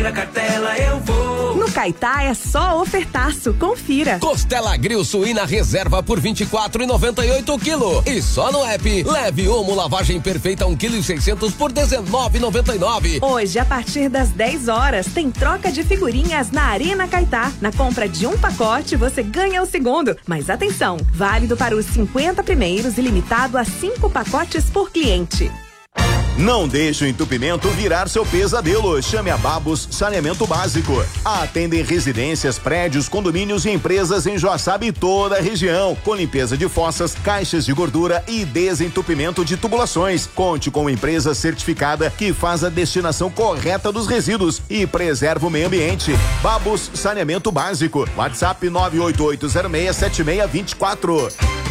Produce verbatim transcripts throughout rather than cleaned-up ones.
abrir a cartela eu vou. No Caetá é só ofertaço, confira. Costela grill suína reserva por vinte e quatro reais e noventa e oito centavos o quilo. E só no app, leve Omo lavagem perfeita um quilo e seiscentos por dezenove reais e noventa e nove centavos. Hoje, a partir das dez horas, tem troca de figurinhas na Arena Caetá. Na compra de um pacote, você ganha o segundo. Mas atenção, válido para os cinquenta primeiros e limitado a cinco pacotes por cliente. Não deixe o entupimento virar seu pesadelo. Chame a Babos Saneamento Básico. Atendem residências, prédios, condomínios e empresas em Joaçaba e toda a região. Com limpeza de fossas, caixas de gordura e desentupimento de tubulações. Conte com uma empresa certificada que faz a destinação correta dos resíduos e preserva o meio ambiente. Babos Saneamento Básico. WhatsApp nove oito oito zero seis sete seis dois quatro.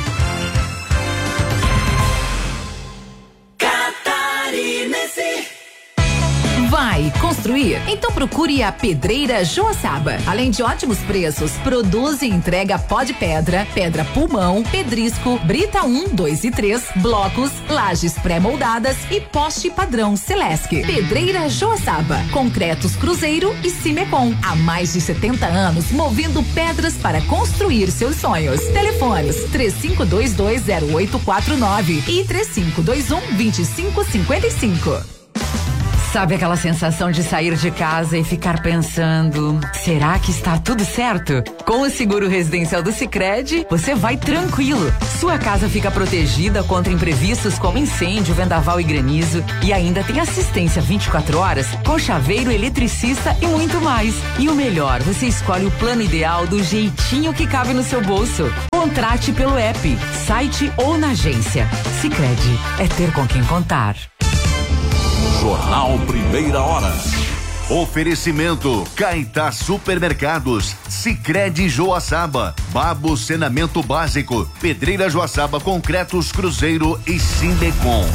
Vai construir? Então procure a Pedreira Joaçaba. Além de ótimos preços, produz e entrega pó de pedra, pedra pulmão, pedrisco, brita um, dois e três, blocos, lajes pré-moldadas e poste padrão Celesc. Pedreira Joaçaba, concretos Cruzeiro e Cimecom. Há mais de setenta anos, movendo pedras para construir seus sonhos. Telefones três cinco dois dois zero oito quatro nove e três cinco dois um, dois cinco cinco cinco. Sabe aquela sensação de sair de casa e ficar pensando, será que está tudo certo? Com o seguro residencial do Sicredi, você vai tranquilo. Sua casa fica protegida contra imprevistos como incêndio, vendaval e granizo, e ainda tem assistência vinte e quatro horas com chaveiro, eletricista e muito mais. E o melhor, você escolhe o plano ideal do jeitinho que cabe no seu bolso. Contrate pelo app, site ou na agência. Sicredi, é ter com quem contar. Jornal Primeira Hora. Oferecimento Caetá Supermercados, Sicredi Joaçaba, Babo Saneamento Básico, Pedreira Joaçaba Concretos Cruzeiro e Sindecom.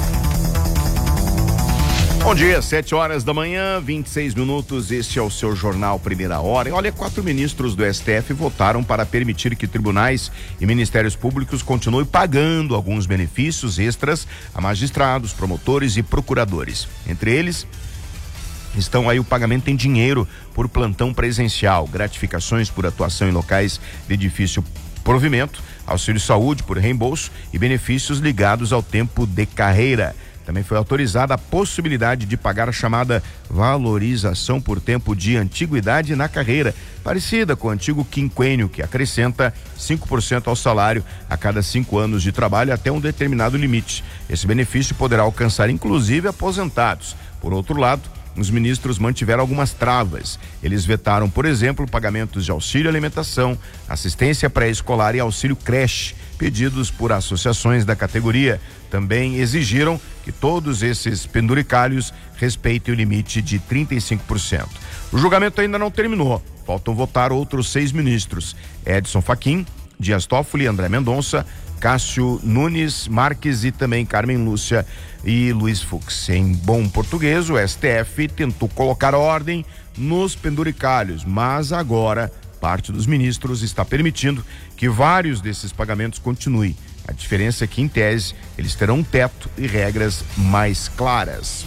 Bom dia, sete horas da manhã, vinte e seis minutos, este é o seu Jornal Primeira Hora. E olha, quatro ministros do S T F votaram para permitir que tribunais e ministérios públicos continuem pagando alguns benefícios extras a magistrados, promotores e procuradores. Entre eles estão aí o pagamento em dinheiro por plantão presencial, gratificações por atuação em locais de difícil provimento, auxílio saúde por reembolso e benefícios ligados ao tempo de carreira. Também foi autorizada a possibilidade de pagar a chamada valorização por tempo de antiguidade na carreira, parecida com o antigo quinquênio, que acrescenta cinco por cento ao salário a cada cinco anos de trabalho até um determinado limite. Esse benefício poderá alcançar inclusive aposentados. Por outro lado, os ministros mantiveram algumas travas. Eles vetaram, por exemplo, pagamentos de auxílio alimentação, assistência pré-escolar e auxílio creche, pedidos por associações da categoria. Também exigiram que todos esses penduricalhos respeitem o limite de trinta e cinco por cento. O julgamento ainda não terminou. Faltam votar outros seis ministros: Edson Fachin, Dias Toffoli, André Mendonça, Cássio Nunes Marques e também Carmen Lúcia e Luiz Fux. Em bom português, o S T F tentou colocar ordem nos penduricalhos, mas agora parte dos ministros está permitindo que vários desses pagamentos continuem. A diferença é que, em tese, eles terão um teto e regras mais claras.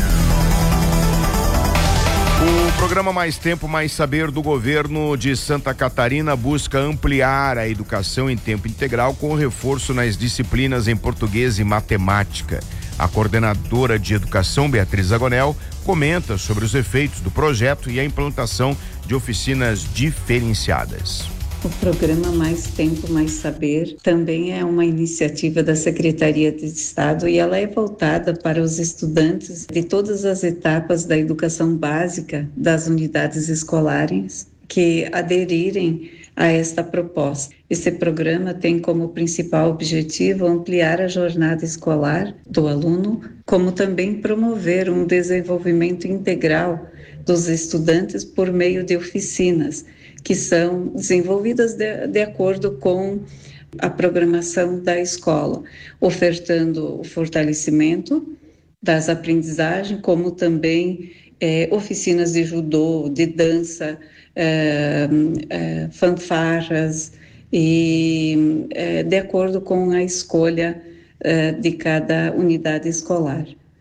O programa Mais Tempo, Mais Saber do governo de Santa Catarina busca ampliar a educação em tempo integral com reforço nas disciplinas em português e matemática. A coordenadora de educação, Beatriz Agonel, comenta sobre os efeitos do projeto e a implantação de oficinas diferenciadas. O programa Mais Tempo, Mais Saber também é uma iniciativa da Secretaria de Estado e ela é voltada para os estudantes de todas as etapas da educação básica das unidades escolares que aderirem a esta proposta. Esse programa tem como principal objetivo ampliar a jornada escolar do aluno, como também promover um desenvolvimento integral dos estudantes por meio de oficinas, que são desenvolvidas de, de acordo com a programação da escola, ofertando o fortalecimento das aprendizagens, como também é, oficinas de judô, de dança, é, é, fanfarras, e é, de acordo com a escolha é, de cada unidade escolar.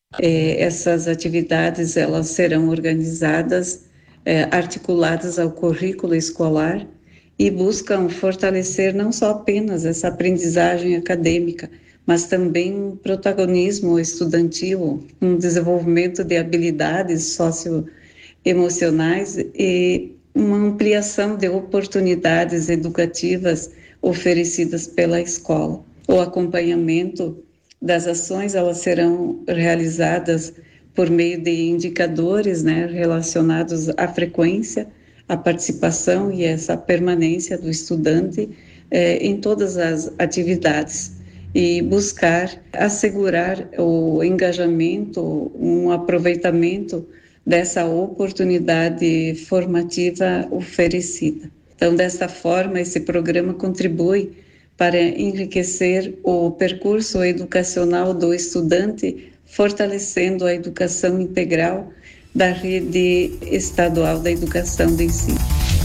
É, essas atividades elas serão organizadas, é, articuladas ao currículo escolar e buscam fortalecer não só apenas essa aprendizagem acadêmica, mas também um protagonismo estudantil, um desenvolvimento de habilidades socioemocionais e uma ampliação de oportunidades educativas oferecidas pela escola. O acompanhamento das ações, elas serão realizadas por meio de indicadores, né, relacionados à frequência, à participação e essa permanência do estudante eh, em todas as atividades, e buscar assegurar o engajamento, um aproveitamento dessa oportunidade formativa oferecida. Então, desta forma, esse programa contribui para enriquecer o percurso educacional do estudante, fortalecendo a educação integral da rede estadual da educação de ensino.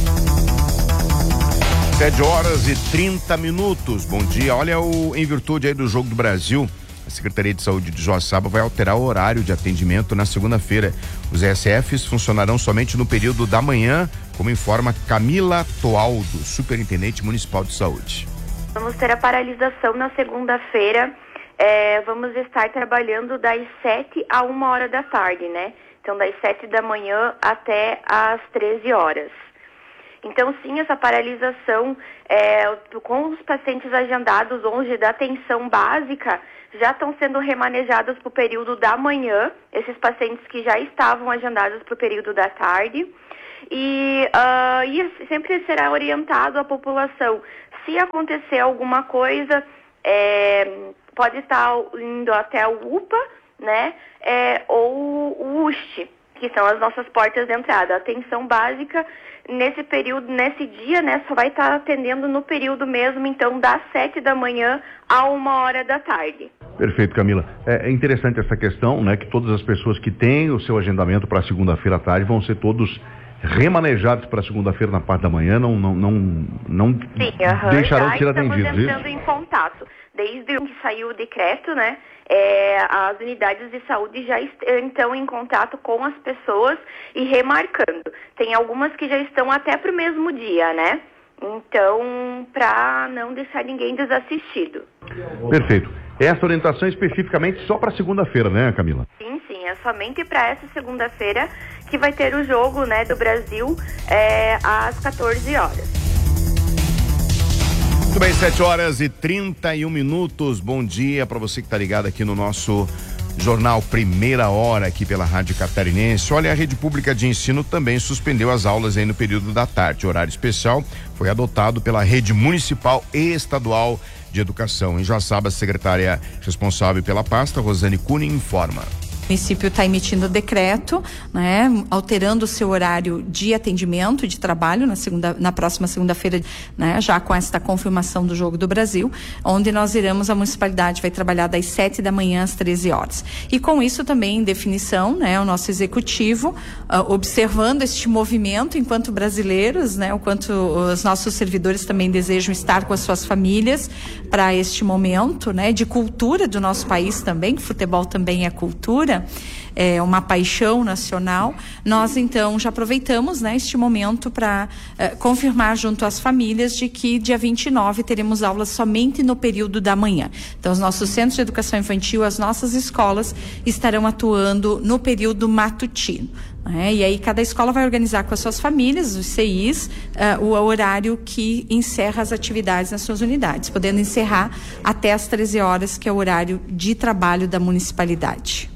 sete horas e trinta minutos. Bom dia. Olha, o, em virtude aí do Jogo do Brasil, a Secretaria de Saúde de Joaçaba vai alterar o horário de atendimento na segunda-feira. Os E S Fs funcionarão somente no período da manhã, como informa Camila Toaldo, Superintendente Municipal de Saúde. Vamos ter a paralisação na segunda-feira. É, vamos estar trabalhando das sete a uma hora da tarde, né? Então, das sete da manhã até às treze horas. Então, sim, essa paralisação é, com os pacientes agendados hoje da atenção básica já estão sendo remanejados para o período da manhã, esses pacientes que já estavam agendados para o período da tarde. E, uh, e sempre será orientado à população, se acontecer alguma coisa, é, pode estar indo até o U P A, né, é, ou o U S T, que são as nossas portas de entrada. A atenção básica, nesse período, nesse dia, né, só vai estar atendendo no período mesmo, então, das sete da manhã a uma hora da tarde. Perfeito, Camila. É interessante essa questão, né, que todas as pessoas que têm o seu agendamento para segunda-feira à tarde vão ser todos remanejados para segunda-feira na parte da manhã, não, não, não, não Sim, uhum, deixarão de ser atendidos. Estamos entrando em contato. Desde que saiu o decreto, né, é, as unidades de saúde já estão em contato com as pessoas e remarcando. Tem algumas que já estão até para o mesmo dia, né? Então, para não deixar ninguém desassistido. Perfeito. Essa orientação é especificamente só para segunda-feira, né, Camila? Sim, sim, é somente para essa segunda-feira que vai ter o jogo, né, do Brasil é, às quatorze horas. Muito bem, sete horas e trinta e um minutos. Bom dia para você que está ligado aqui no nosso Jornal Primeira Hora, aqui pela Rádio Catarinense. Olha, a rede pública de ensino também suspendeu as aulas aí no período da tarde. O horário especial foi adotado pela rede municipal e estadual de educação. Em Joaçaba, a secretária responsável pela pasta, Rosane Cunha, informa. O município está emitindo decreto, né, alterando o seu horário de atendimento, de trabalho na, segunda, na próxima segunda-feira, né, já com esta confirmação do Jogo do Brasil, onde nós iremos, a municipalidade vai trabalhar das sete da manhã às treze horas. E com isso também, em definição, né, o nosso executivo, uh, observando este movimento enquanto brasileiros, né, o quanto os nossos servidores também desejam estar com as suas famílias para este momento, né, de cultura do nosso país também, que futebol também é cultura, é uma paixão nacional. Nós então já aproveitamos, né, este momento para uh, confirmar junto às famílias de que dia vinte e nove teremos aulas somente no período da manhã. Então os nossos centros de educação infantil, as nossas escolas estarão atuando no período matutino. É, e aí cada escola vai organizar com as suas famílias, os C Is, uh, o horário que encerra as atividades nas suas unidades, podendo encerrar até às treze horas, que é o horário de trabalho da municipalidade.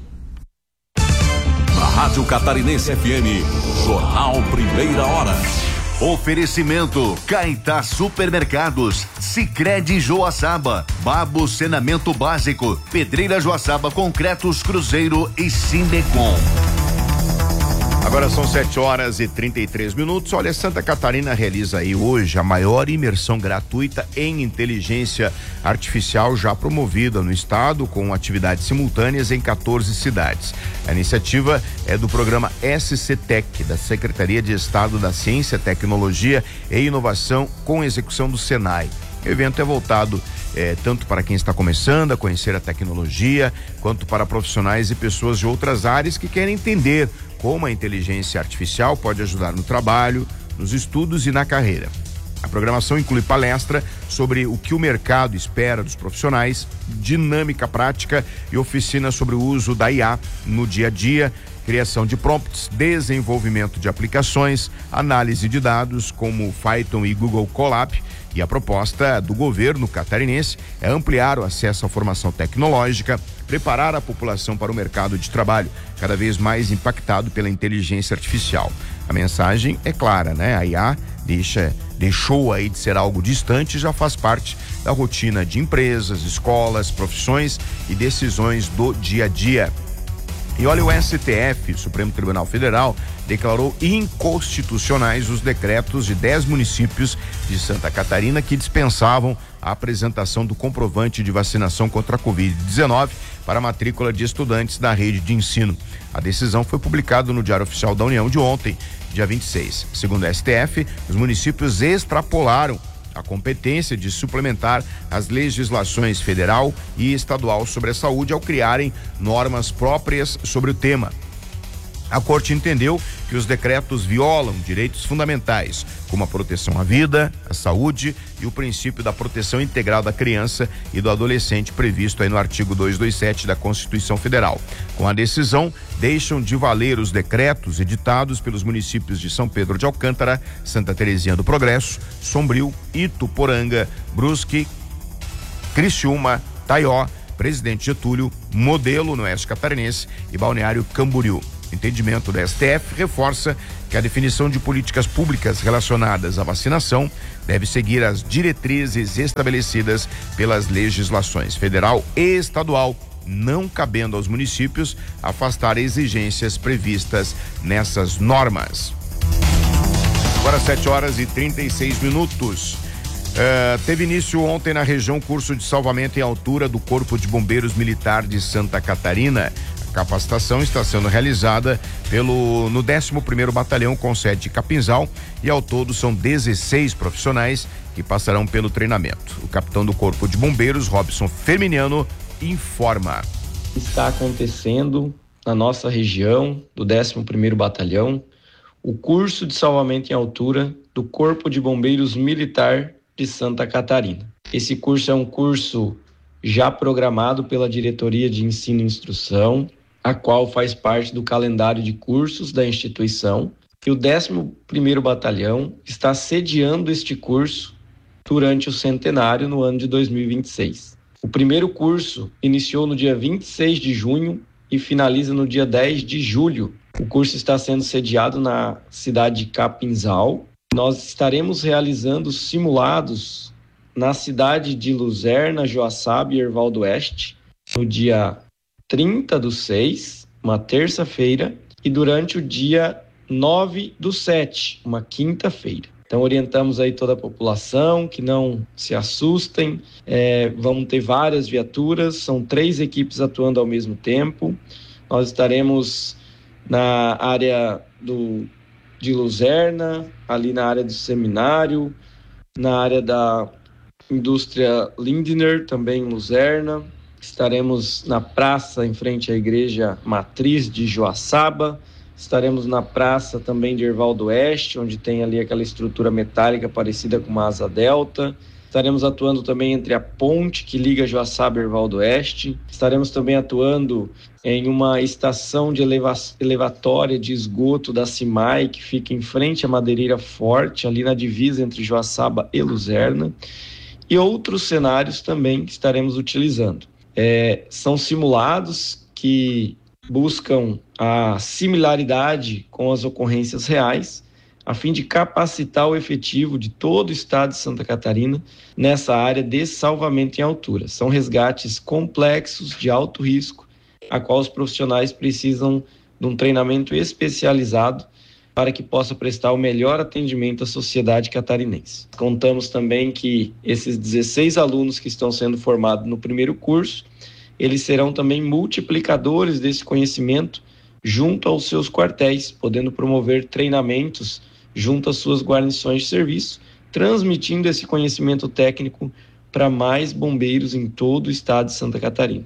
Rádio Catarinense F M, Jornal Primeira Hora. Oferecimento Caetá Supermercados, Sicredi Joaçaba, Babo Saneamento Básico, Pedreira Joaçaba Concretos Cruzeiro e Sindecom. Agora são sete horas e trinta e três minutos. Olha, Santa Catarina realiza aí hoje a maior imersão gratuita em inteligência artificial já promovida no estado, com atividades simultâneas em quatorze cidades. A iniciativa é do programa S C Tec, da Secretaria de Estado da Ciência, Tecnologia e Inovação, com execução do Senai. O evento é voltado eh, tanto para quem está começando a conhecer a tecnologia, quanto para profissionais e pessoas de outras áreas que querem entender como a inteligência artificial pode ajudar no trabalho, nos estudos e na carreira. A programação inclui palestra sobre o que o mercado espera dos profissionais, dinâmica prática e oficina sobre o uso da I A no dia a dia, criação de prompts, desenvolvimento de aplicações, análise de dados como Python e Google Colab. E a proposta do governo catarinense é ampliar o acesso à formação tecnológica, preparar a população para o mercado de trabalho, cada vez mais impactado pela inteligência artificial. A mensagem é clara, né? A I A deixa, deixou aí de ser algo distante e já faz parte da rotina de empresas, escolas, profissões e decisões do dia a dia. E olha, o S T F, Supremo Tribunal Federal, declarou inconstitucionais os decretos de dez municípios de Santa Catarina que dispensavam a apresentação do comprovante de vacinação contra a covid dezenove para a matrícula de estudantes da rede de ensino. A decisão foi publicada no Diário Oficial da União de ontem, dia vinte e seis. Segundo o S T F, os municípios extrapolaram a competência de suplementar as legislações federal e estadual sobre a saúde ao criarem normas próprias sobre o tema. A Corte entendeu que os decretos violam direitos fundamentais, como a proteção à vida, à saúde e o princípio da proteção integral da criança e do adolescente previsto aí no artigo duzentos e vinte e sete da Constituição Federal. Com a decisão, deixam de valer os decretos editados pelos municípios de São Pedro de Alcântara, Santa Terezinha do Progresso, Sombrio, Ituporanga, Brusque, Criciúma, Taió, Presidente Getúlio, Modelo no Oeste Catarinense e Balneário Camboriú. O entendimento da S T F reforça que a definição de políticas públicas relacionadas à vacinação deve seguir as diretrizes estabelecidas pelas legislações federal e estadual, não cabendo aos municípios afastar exigências previstas nessas normas. Agora sete horas e trinta e seis minutos. Uh, teve início ontem na região curso de salvamento em altura do Corpo de Bombeiros Militar de Santa Catarina. A capacitação está sendo realizada pelo no décimo primeiro Batalhão com sede em Capinzal e ao todo são dezesseis profissionais que passarão pelo treinamento. O capitão do Corpo de Bombeiros, Robson Feminiano, informa. Está acontecendo na nossa região do décimo primeiro Batalhão o curso de salvamento em altura do Corpo de Bombeiros Militar de Santa Catarina. Esse curso é um curso já programado pela Diretoria de Ensino e Instrução, a qual faz parte do calendário de cursos da instituição, e o décimo primeiro Batalhão está sediando este curso durante o centenário no ano de dois mil e vinte e seis. O primeiro curso iniciou no dia vinte e seis de junho e finaliza no dia dez de julho. O curso está sendo sediado na cidade de Capinzal. Nós estaremos realizando simulados na cidade de Luzerna, Joaçaba e Erval do Oeste, no dia trinta do seis, uma terça-feira, e durante o dia nove do sete, uma quinta-feira. Então orientamos aí toda a população que não se assustem, é, vamos ter várias viaturas, são três equipes atuando ao mesmo tempo. Nós estaremos na área do, de Luzerna, ali na área do seminário, na área da indústria Lindner, também em Luzerna. Estaremos na praça em frente à igreja matriz de Joaçaba. Estaremos na praça também de Erval do Oeste, onde tem ali aquela estrutura metálica parecida com uma asa delta. Estaremos atuando também entre a ponte que liga Joaçaba e Erval do Oeste. Estaremos também atuando em uma estação de eleva- elevatória de esgoto da CIMAI, que fica em frente à Madeireira Forte, ali na divisa entre Joaçaba e Luzerna. E outros cenários também que estaremos utilizando. É, são simulados que buscam a similaridade com as ocorrências reais, a fim de capacitar o efetivo de todo o estado de Santa Catarina nessa área de salvamento em altura. São resgates complexos, de alto risco, a qual os profissionais precisam de um treinamento especializado para que possa prestar o melhor atendimento à sociedade catarinense. Contamos também que esses dezesseis alunos que estão sendo formados no primeiro curso, eles serão também multiplicadores desse conhecimento junto aos seus quartéis, podendo promover treinamentos junto às suas guarnições de serviço, transmitindo esse conhecimento técnico para mais bombeiros em todo o estado de Santa Catarina.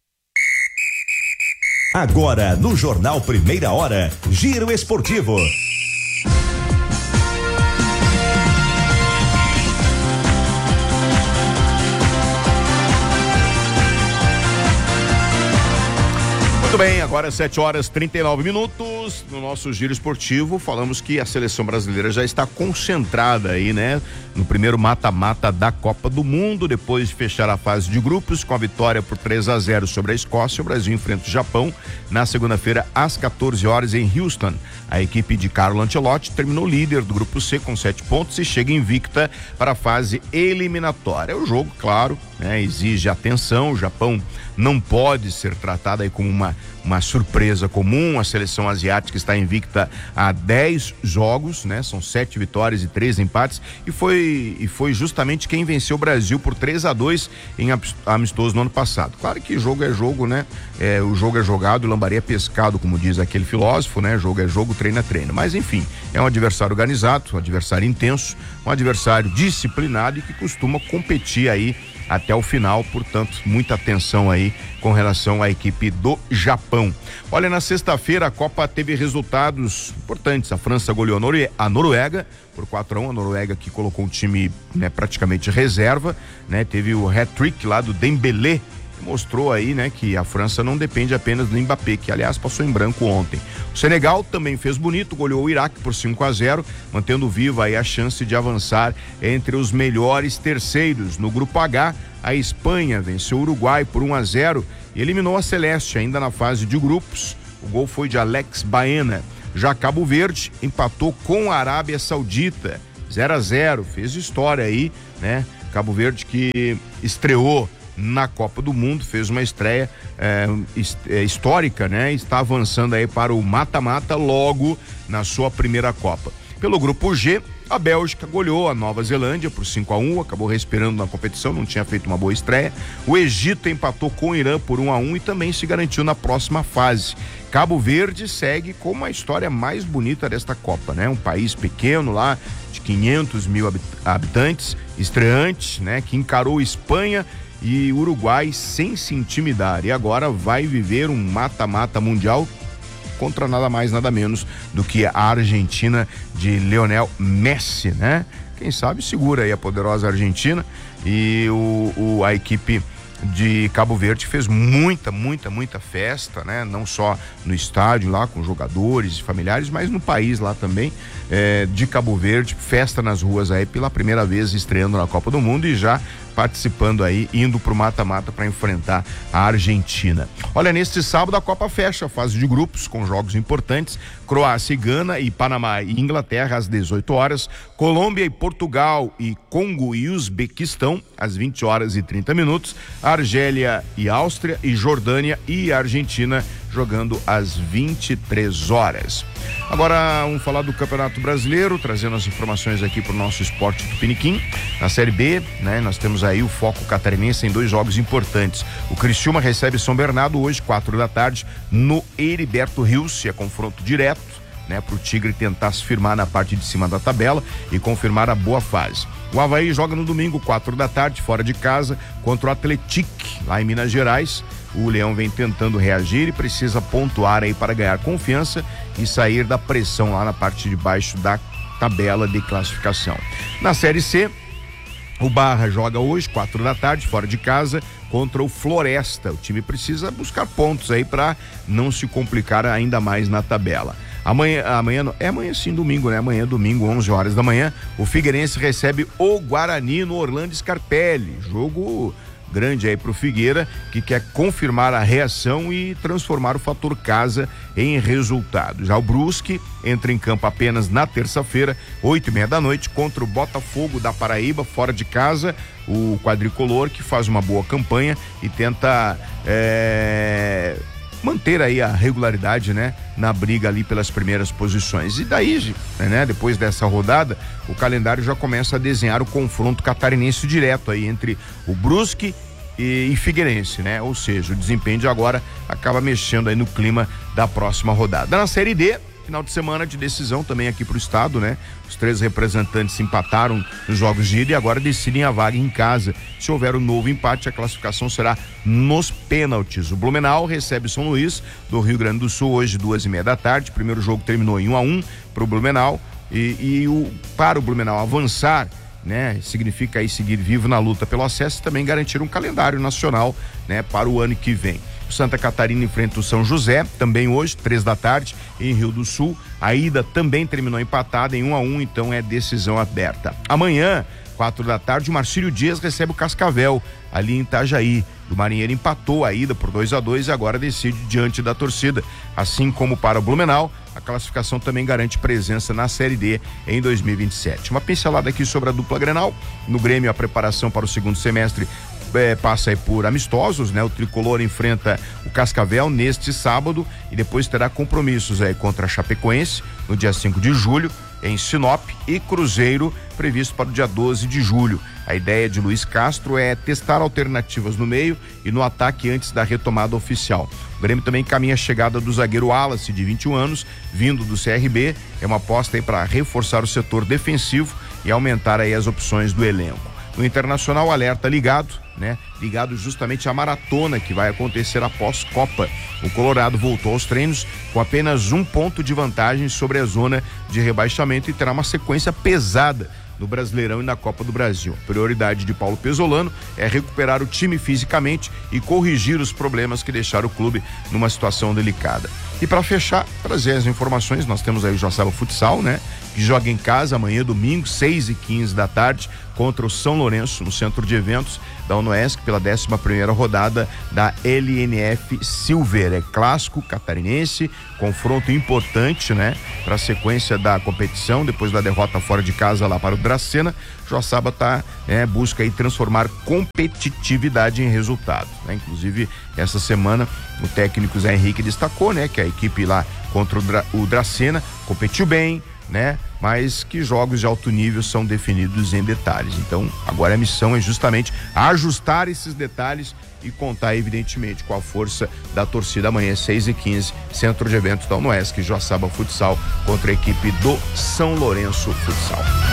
Agora, no Jornal Primeira Hora, Giro Esportivo. Muito bem, agora sete horas e trinta e nove minutos. No nosso Giro Esportivo, falamos que a seleção brasileira já está concentrada aí, né? No primeiro mata-mata da Copa do Mundo, depois de fechar a fase de grupos com a vitória por três a zero sobre a Escócia, o Brasil enfrenta o Japão na segunda-feira às quatorze horas em Houston. A equipe de Carlo Ancelotti terminou líder do grupo C com sete pontos e chega invicta para a fase eliminatória. O jogo, claro, né, exige atenção. O Japão não pode ser tratado aí como uma, uma surpresa comum. A seleção asiática está invicta há dez jogos, né? São sete vitórias e três empates, e foi, e foi justamente quem venceu o Brasil por três a dois em amistoso no ano passado. Claro que jogo é jogo, né? É, o jogo é jogado, o lambari é pescado, como diz aquele filósofo, né? Jogo é jogo, treino é treino. Mas enfim, é um adversário organizado, um adversário intenso, um adversário disciplinado e que costuma competir aí até o final, portanto, muita atenção aí com relação à equipe do Japão. Olha, na sexta-feira a Copa teve resultados importantes. A França goleou a Noruega por quatro a um, a Noruega que colocou um time, né, praticamente reserva, né? Teve o hat-trick lá do Dembélé, que mostrou aí, né, que a França não depende apenas do Mbappé, que aliás passou em branco ontem. O Senegal também fez bonito, goleou o Iraque por cinco a zero, mantendo viva aí a chance de avançar entre os melhores terceiros. No grupo H, a Espanha venceu o Uruguai por um a zero e eliminou a Celeste ainda na fase de grupos. O gol foi de Alex Baena. Já Cabo Verde empatou com a Arábia Saudita, zero a zero, fez história aí, né? Cabo Verde que estreou na Copa do Mundo, fez uma estreia é, é, histórica, né? Está avançando aí para o mata-mata logo na sua primeira Copa. Pelo grupo G, a Bélgica goleou a Nova Zelândia por cinco a um, acabou respirando na competição, não tinha feito uma boa estreia. O Egito empatou com o Irã por um a um e também se garantiu na próxima fase. Cabo Verde segue com uma história mais bonita desta Copa, né? Um país pequeno lá, de quinhentos mil habitantes, estreante, né? Que encarou Espanha e Uruguai sem se intimidar, e agora vai viver um mata-mata mundial contra nada mais, nada menos do que a Argentina de Lionel Messi, né? Quem sabe segura aí a poderosa Argentina. E o, o, a equipe de Cabo Verde fez muita, muita, muita festa, né? Não só no estádio lá com jogadores e familiares, mas no país lá também, é, de Cabo Verde, festa nas ruas aí pela primeira vez estreando na Copa do Mundo e já participando aí, indo pro mata-mata para enfrentar a Argentina. Olha, neste sábado a Copa fecha a fase de grupos com jogos importantes: Croácia e Gana, e Panamá e Inglaterra às dezoito horas, Colômbia e Portugal, e Congo e Uzbequistão às vinte horas e trinta minutos, Argélia e Áustria, e Jordânia e Argentina jogando às vinte e três horas. Agora vamos falar do Campeonato Brasileiro, trazendo as informações aqui para o nosso Esporte Tupiniquim. Na Série B, né, nós temos aí o foco catarinense em dois jogos importantes. O Criciúma recebe São Bernardo hoje, quatro da tarde, no Heriberto Rios, é confronto direto, né, para o Tigre tentar se firmar na parte de cima da tabela e confirmar a boa fase. O Avaí joga no domingo, quatro da tarde, fora de casa, contra o Atlético, lá em Minas Gerais. O Leão vem tentando reagir e precisa pontuar aí para ganhar confiança e sair da pressão lá na parte de baixo da tabela de classificação. Na Série C, o Barra joga hoje, quatro da tarde, fora de casa, contra o Floresta. O time precisa buscar pontos aí para não se complicar ainda mais na tabela. Amanhã, amanhã, é amanhã sim, domingo, né? Amanhã, domingo, onze horas da manhã, o Figueirense recebe o Guarani no Orlando Scarpelli. Jogo grande aí pro Figueira, que quer confirmar a reação e transformar o fator casa em resultado. Já o Brusque entra em campo apenas na terça-feira, oito e meia da noite, contra o Botafogo da Paraíba, fora de casa. O quadricolor que faz uma boa campanha e tenta é... manter aí a regularidade, né, na briga ali pelas primeiras posições. E daí, né, depois dessa rodada, o calendário já começa a desenhar o confronto catarinense direto aí entre o Brusque e, e Figueirense, né? Ou seja, o desempenho de agora acaba mexendo aí no clima da próxima rodada. Na Série D, Final de semana de decisão também aqui pro estado, né? Os três representantes empataram nos jogos de ida e agora decidem a vaga em casa. Se houver um novo empate, a classificação será nos pênaltis. O Blumenau recebe São Luís do Rio Grande do Sul hoje, duas e meia da tarde. O primeiro jogo terminou em um a um pro Blumenau e, e o, para o Blumenau avançar, né? Significa aí seguir vivo na luta pelo acesso e também garantir um calendário nacional, né? Para o ano que vem. O Santa Catarina enfrenta o São José, também hoje, três da tarde, em Rio do Sul. A ida também terminou empatada em um a um, então é decisão aberta. Amanhã, quatro da tarde, o Marcílio Dias recebe o Cascavel, ali em Itajaí. O Marinheiro empatou a ida por dois a dois e agora decide diante da torcida. Assim como para o Blumenau, a classificação também garante presença na Série D em dois mil e vinte e sete. Uma pincelada aqui sobre a dupla Grenal. No Grêmio, a preparação para o segundo semestre É, passa aí por amistosos, né? O Tricolor enfrenta o Cascavel neste sábado e depois terá compromissos aí contra a Chapecoense no dia cinco de julho, em Sinop, e Cruzeiro previsto para o dia doze de julho. A ideia de Luiz Castro é testar alternativas no meio e no ataque antes da retomada oficial. O Grêmio também caminha a chegada do zagueiro Wallace, de vinte e um anos, vindo do C R B. É uma aposta aí para reforçar o setor defensivo e aumentar aí as opções do elenco. No Internacional, alerta ligado, né? Ligado justamente à maratona que vai acontecer após Copa. O Colorado voltou aos treinos com apenas um ponto de vantagem sobre a zona de rebaixamento e terá uma sequência pesada no Brasileirão e na Copa do Brasil. A prioridade de Paulo Pesolano é recuperar o time fisicamente e corrigir os problemas que deixaram o clube numa situação delicada. E para fechar, trazer as informações, nós temos aí o Joaçaba Futsal, né? Que joga em casa amanhã, domingo, seis e quinze da tarde, contra o São Lourenço, no centro de eventos da UNOESC, pela décima primeira rodada da L N F Silver. É clássico catarinense, confronto importante, né? Para a sequência da competição, depois da derrota fora de casa lá para o Dracena. Joaçaba tá, né, busca aí transformar competitividade em resultado, né? Inclusive, essa semana, o técnico Zé Henrique destacou, né? Que a equipe lá contra o, Dra- o Dracena competiu bem, né? Mas que jogos de alto nível são definidos em detalhes. Então, agora a missão é justamente ajustar esses detalhes e contar, evidentemente, com a força da torcida amanhã, seis e quinze, Centro de Eventos da UNOESC, Joaçaba Futsal contra a equipe do São Lourenço Futsal.